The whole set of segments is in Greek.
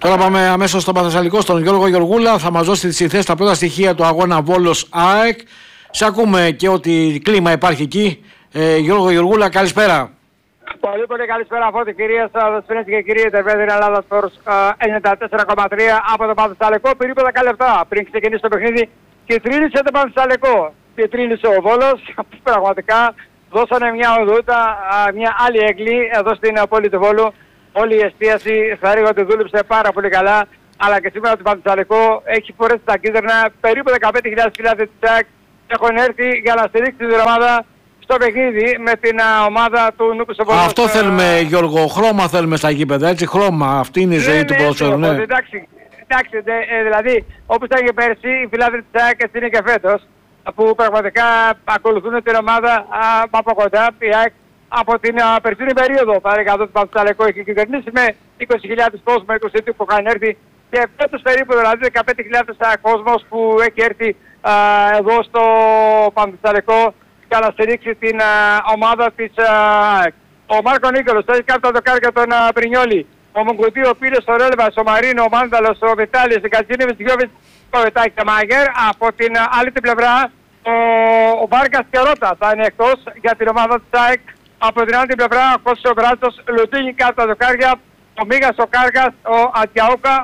Τώρα πάμε αμέσως στον Πανθεσσαλικό, στον Γιώργο Γεωργούλα. Θα μας δώσει τις θέσεις, τα πρώτα στοιχεία του αγώνα Βόλος ΑΕΚ. Σε ακούμε και ότι κλίμα υπάρχει εκεί. Γιώργο Γεωργούλα, καλησπέρα. Πολύ καλησπέρα από την κυρία Σαδοσφήνες και κυρία Τερβέδη Ελλάδα Σπόρους 94,3 από το Πανθεσσαλικό. Περίπου 10 λεπτά πριν ξεκινήσει το παιχνίδι και τρίλησε το Πανθεσσαλικό. Και τρίλησε ο Βόλος. Πραγματικά δώσανε μια οδούτα, μια άλλη έγκλη εδώ στην πόλη του Βόλου. Όλη η εστίαση θα έλεγα ότι δούλεψε πάρα πολύ καλά. Αλλά και σήμερα το Πανθεσσαλικό έχει φορέσει τα κίτρινα. Περίπου 15.000 φιλάθλοι της ΑΕΚ έχουν έρθει για να στηρίξει την ομάδα στο παιχνίδι με την ομάδα του Νούκου Σοβόλου. Αυτό θέλουμε, Γιώργο. Χρώμα θέλουμε στα γήπεδα. Έτσι, χρώμα. Αυτή είναι η ζωή του ποδοσφαίρου. Ναι. Εντάξει, δηλαδή όπως ήταν και πέρσι, οι φιλάθλοι της ΑΕΚ έτσι είναι και φέτος, που πραγματικά ακολουθούν την ομάδα από κοντά. Η ΑΕΚ από την περσίνη περίοδο, παρακαλώ, το Πανθεσσαλικό έχει κυβερνήσει με 20.000 κόσμο, 20 που είχαν έρθει, και φέτος περίπου δηλαδή 15.000 κόσμος που έχει έρθει εδώ στο Πανθεσσαλικό για να στηρίξει την ομάδα της ΑΕΚ. Ο Μάρκο Νίκολος έχει κάνει τα δοκάρια τον Πρινιόλη. Ο Μουγκουτή, ο Πύρες, ο Ρέλβας, ο Μαρίνο, ο Μάνταλος, ο Βιτάλης, ο Κατσίνεβιτς, Γιώβιτς, ο Βετάκη Μάγερ. Από την άλλη την πλευρά ο Βάρκας και ο Ρώτα θα είναι εκτός για την ομάδα της ΑΕΚ. Από την άλλη την πλευρά ο Κώστας ο Μπράτσος, Λουτίνη κάτω τα δοκάρια, ο Μίγας, ο Κάργας, ο Αντιαούκα,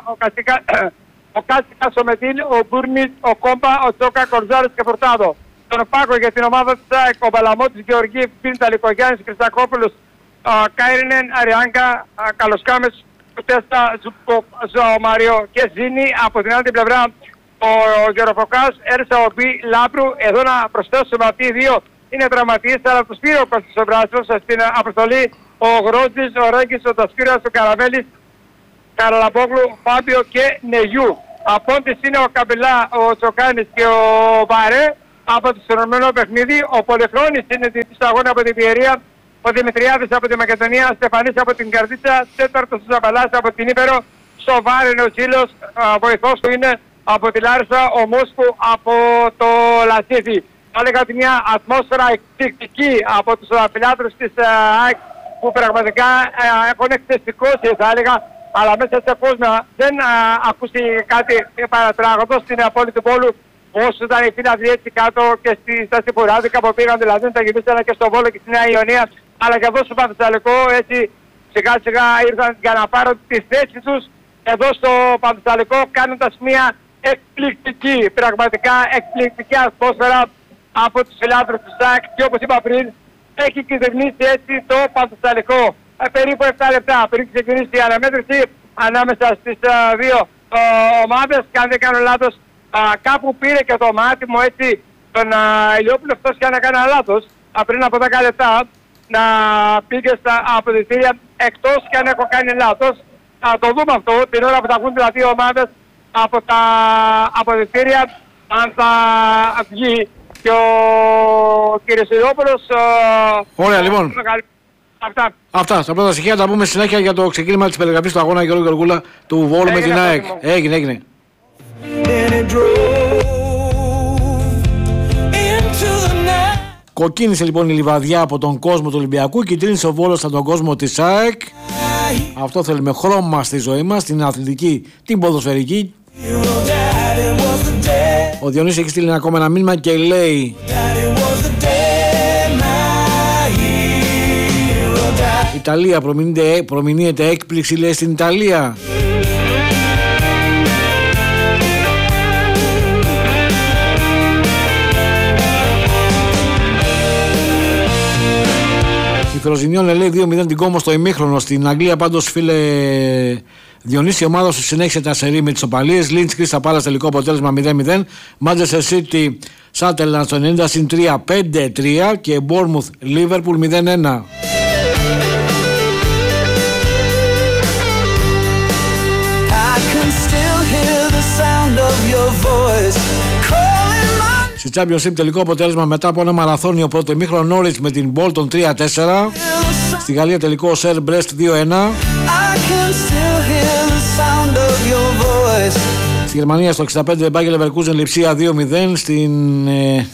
ο Κάτσικας, ο Μετίν, ο Μπούρνιτς, ο Κόμπα, ο Τσόκα, Κορζάρης και Φορτάδο. Τον Πάκο για την ομάδα της ΑΕΚ, ο Μπαλαμώτης, Γεωργίου, Πίντα, Λικογιάννης, Χριστακόπουλος, Κάιρινεν, Αριάνκα, Καλοσκάμες, Τέστα, Ζωμαριό και Ζήνη. Από την άλλη την πλευρά ο Γεροφοκάς, Έρσα, ο Μπι, Λάπρου. Εδώ να προσθέσουμε αυτοί οι δύο είναι τραυματίες, αλλά τους πήρε ο Κώστας ο Μπράτσος στην αποστολή. Ο Γρόντζης, ο Ρέγκης, ο Τασκύρας, ο Καραβέλης, Καραλαμπόγλου, Φάμπιο και Νεγιού. Απόντης είναι ο Καμπελά, ο Τσοκάνης και ο Βαρέ. Από το συνομμένο παιχνίδι, ο Πολυχρόνης είναι της αγώνα από την Πιερία, ο Δημητριάδης από τη Μακεδονία, Στεφανής από την Καρδίτσα, τέταρτος ο Ζαμπαλάς από την Ήπερο, Σοβάρ είναι ο Τσίλος, βοηθός του είναι από τη Λάρισα, ο Μόσκου από το Λασίθι. Θα έλεγα ότι μια ατμόσφαιρα εκπληκτική από τους φιλάθλους της ΑΕΚ που πραγματικά έχουν εκθεστικώσει, θα έλεγα, αλλά μέσα σε κόσμο δεν ακούστηκε κάτι παρατράγοντος στην πόλη του Πόλου. Όσο ήταν οι φίλοι έτσι κάτω και στα Σιπουράδικα που πήγαν, δηλαδή τα γυρίσαν και στο Βόλο και στη Νέα Ιωνία, αλλά και εδώ στο Πανθεσσαλικό, έτσι σιγά σιγά ήρθαν για να πάρουν τη θέση τους εδώ στο Πανθεσσαλικό, κάνοντας μια εκπληκτική, πραγματικά εκπληκτική ατμόσφαιρα από τους φιλάθλους του ΣΑΚ, και όπως είπα πριν, έχει κυβερνήσει έτσι το Πανθεσσαλικό. Περίπου 7 λεπτά πριν ξεκινήσει η αναμέτρηση ανάμεσα στις δύο ομάδες, και αν δεν κάνω λάθος, κάπου πήρε και το μάτι μου έτσι τον Ηλιόπουλο, αυτός και να κάνει ένα λάθος πριν από 10 λεπτά να πήγε στα αποδυτήρια, εκτός και αν έχω κάνει λάθος. Θα το δούμε αυτό την ώρα που θα βγουν δηλαδή ομάδες από τα αποδυτήρια, αν θα βγει και ο κύριος Ηλιόπουλος. Ωραία, λοιπόν. Αυτά στα πρώτα στοιχεία, τα πούμε συνέχεια για το ξεκίνημα της περιγραφής του αγώνα Γιώργο Γεωργούλα του Βόλου με την ΑΕΚ. Έγινε. Κοκκίνησε λοιπόν η λιβαδιά από τον κόσμο του Ολυμπιακού και τρίνησε ο Βόλος από τον κόσμο της ΑΕΚ. Αυτό θέλουμε, χρώμα στη ζωή μας, την αθλητική, την ποδοσφαιρική. Ο Διονύσης έχει στείλει ακόμα ένα μήνυμα και λέει: Ιταλία, προμηνύεται έκπληξη, λέει, στην Ιταλία. Η Φροζινιόνε λέει 2-0 την Κόμο στο ημίχρονο. Στην Αγγλία πάντως, φίλε Διονύση, η ομάδα σου συνέχισε τα σερί με τις οπαλίες. Λίντς Κρίστα Πάλας τελικό αποτέλεσμα 0-0. Manchester City Sunderland στο 90 συν 3 5-3 και Bournemouth Liverpool 0-1. Στη Championship τελικό αποτέλεσμα μετά από ένα μαραθώνιο πρώτο ημίχρονο, Norwich με την Bolton 3-4. Στη Γαλλία τελικό Serre Brest 2-1. Στη Γερμανία στο 65 Bayer Leverkusen Lipsia 2-0. Στην